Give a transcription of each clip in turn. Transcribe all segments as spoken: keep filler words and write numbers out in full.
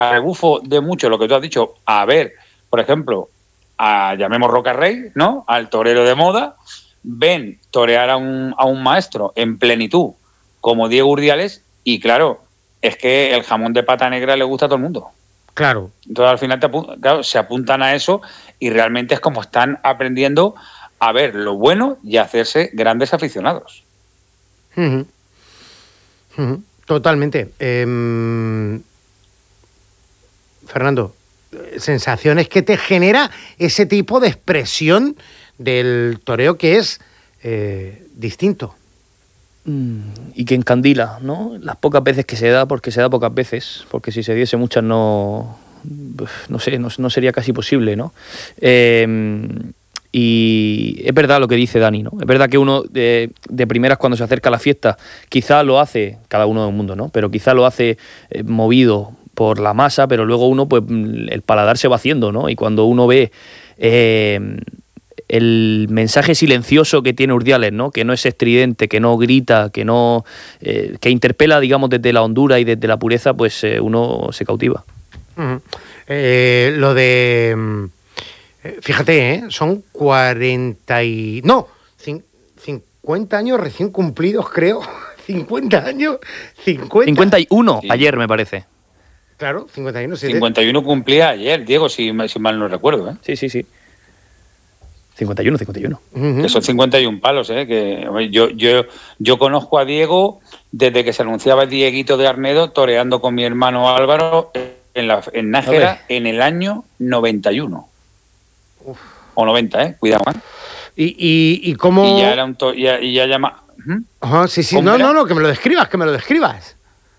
a rebufo de mucho lo que tú has dicho, a ver, por ejemplo, a, llamemos Roca Rey, ¿no? Al torero de moda, ven torear a un, a un maestro en plenitud como Diego Urdiales y claro, es que el jamón de pata negra le gusta a todo el mundo. Claro. Entonces al final te apu- claro, se apuntan a eso y realmente es como están aprendiendo a ver lo bueno y a hacerse grandes aficionados. Uh-huh. Uh-huh. Totalmente. Eh, Fernando, sensaciones que te genera ese tipo de expresión del toreo que es eh, distinto. Y que encandila, ¿no? Las pocas veces que se da, porque se da pocas veces, porque si se diese muchas no, no sé, no, no sería casi posible, ¿no? Eh, y es verdad lo que dice Dani, ¿no? Es verdad que uno de, de primeras cuando se acerca a la fiesta, quizá lo hace, cada uno del mundo, ¿no? Pero quizá lo hace eh, movido por la masa, pero luego uno, pues el paladar se va haciendo, ¿no? Y cuando uno ve eh, el mensaje silencioso que tiene Urdiales, ¿no? Que no es estridente, que no grita, que no eh, que interpela, digamos, desde la hondura y desde la pureza, pues eh, uno se cautiva. Uh-huh. Eh, lo de... Fíjate, ¿eh? Son cuarenta y... No, cincuenta años recién cumplidos, creo. cincuenta años. cincuenta. cincuenta y uno Sí. Ayer, me parece. Claro, cincuenta y uno. Sí, cincuenta y uno cumplía ayer, Diego, si, si mal no recuerdo, ¿eh? Sí, sí, sí. cincuenta y uno, cincuenta y uno. Uh-huh. Que son cincuenta y un palos, ¿eh? Que yo, yo, yo conozco a Diego desde que se anunciaba el Dieguito de Arnedo toreando con mi hermano Álvaro en, la, en Nájera en el año noventa y uno. Uf. O noventa, ¿eh? Cuidado, ¿eh? ¿Y, y, y cómo...? Y ya era un... To- y ya, y ya llama... ¿Mm? Ajá, sí, sí. No, era? no, no, que me lo describas, que me lo describas.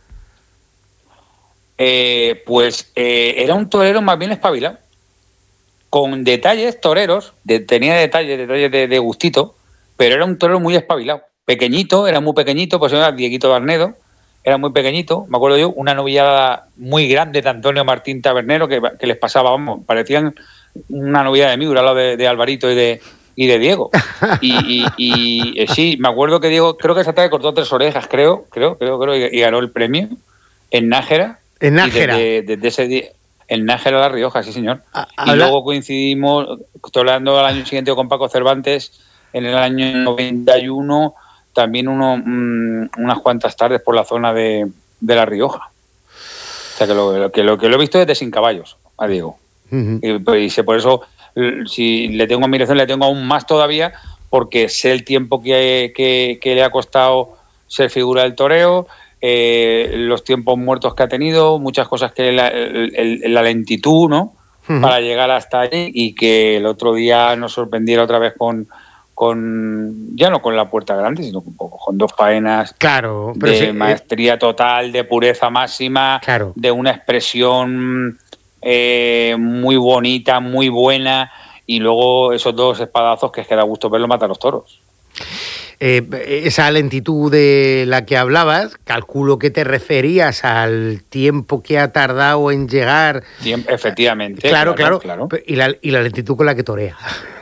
Eh, pues eh, era un torero más bien espabilado. Con detalles toreros, de, tenía detalles, detalles de, de gustito, pero era un torero muy espabilado. Pequeñito, era muy pequeñito, pues era Dieguito de Arnedo, era muy pequeñito, me acuerdo yo, una novillada muy grande de Antonio Martín Tabernero que, que les pasaba, vamos, parecían una novillada de mí, al lado de, de Alvarito y de, y de Diego. Y, y, y eh, sí, me acuerdo que Diego, creo que esa tarde cortó tres orejas, creo, creo, creo, creo, y, y ganó el premio en Nájera. En Nájera. Y desde, desde ese día... En Nájera La Rioja, sí señor. A, y luego coincidimos, estoy hablando al año siguiente con Paco Cervantes, en el año noventa y uno, también uno, mmm, unas cuantas tardes por la zona de, de La Rioja. O sea que lo que, lo que lo he visto desde Sin Caballos, a Diego. Uh-huh. Y, y por eso, si le tengo admiración, le tengo aún más todavía, porque sé el tiempo que, que, que le ha costado ser figura del toreo, Eh, los tiempos muertos que ha tenido, muchas cosas que la, el, el, la lentitud, ¿no? Uh-huh. Para llegar hasta allí y que el otro día nos sorprendiera otra vez con, con ya no con la puerta grande, sino con, con dos faenas claro, pero de sí, maestría eh... total, de pureza máxima, claro. de una expresión eh, muy bonita, muy buena, y luego esos dos espadazos que es que da gusto verlo matar a los toros. Eh, esa lentitud de la que hablabas, calculo que te referías al tiempo que ha tardado en llegar. Tiempo, efectivamente. Claro, claro. claro. claro. Y, la, y la lentitud con la que torea.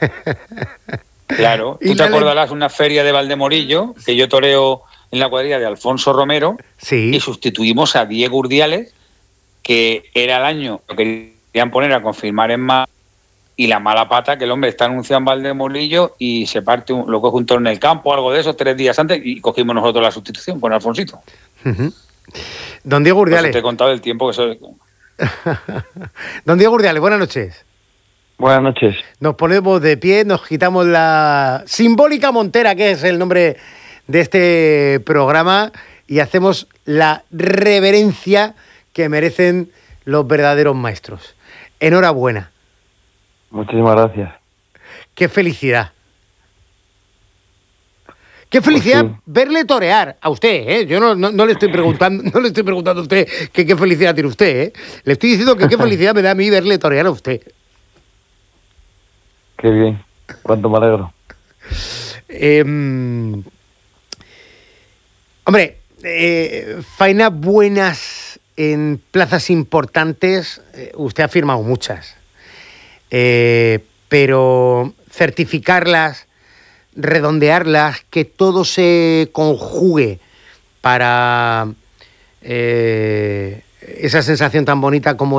Claro. Tú te acordarás de una feria de Valdemorillo, que yo toreo en la cuadrilla de Alfonso Romero, sí. Y sustituimos a Diego Urdiales, que era el año que querían poner a confirmar en más. Y la mala pata que el hombre está anunciado en Valdemorillo y se parte, un, lo coge un toro en el campo, algo de eso, tres días antes, y cogimos nosotros la sustitución con Alfonsito. Uh-huh. Don Diego Urdiales. Te he contado el tiempo que soy. Don Diego Urdiales, buenas noches. Buenas noches. Nos ponemos de pie, nos quitamos la simbólica montera, que es el nombre de este programa, y hacemos la reverencia que merecen los verdaderos maestros. Enhorabuena. Muchísimas gracias. Qué felicidad. Qué felicidad pues sí. verle torear a usted, ¿eh? Yo no, no, no le estoy preguntando, no le estoy preguntando a usted que qué felicidad tiene usted, ¿eh? Le estoy diciendo que qué felicidad me da a mí verle torear a usted. Qué bien. Cuánto me alegro. Eh, hombre, eh, faenas buenas en plazas importantes, eh, usted ha firmado muchas. Eh, pero certificarlas, redondearlas, que todo se conjugue para eh, esa sensación tan bonita como